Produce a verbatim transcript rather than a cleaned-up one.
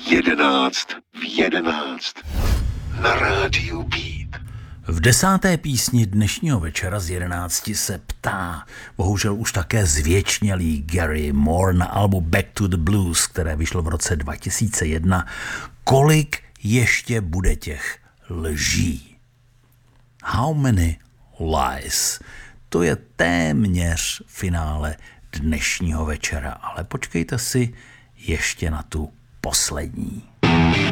Jedenáct v jedenáct na rádiu Beat. V desáté písni dnešního večera z jedenácti se ptá, bohužel už také zvěčnělý Gary Moore na albu Back to the Blues, které vyšlo v roce dva tisíce jedna, kolik ještě bude těch lží. How many lies? To je téměř finále dnešního večera, ale počkejte si ještě na tu poslední.